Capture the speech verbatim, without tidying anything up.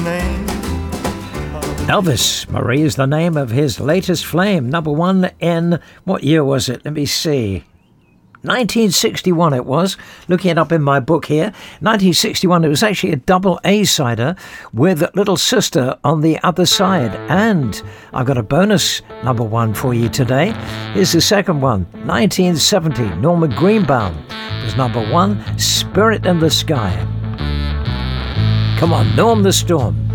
name. Elvis Marie is the name of his latest flame. Number one in, what year was it? Let me see. nineteen sixty-one it was. Looking it up in my book here. nineteen sixty-one, it was actually a double A-sider with Little Sister on the other side. And I've got a bonus number one for you today. Here's the second one. nineteen seventy, Norma Greenbaum was number one, Spirit in the Sky. Come on, Norm the Storm.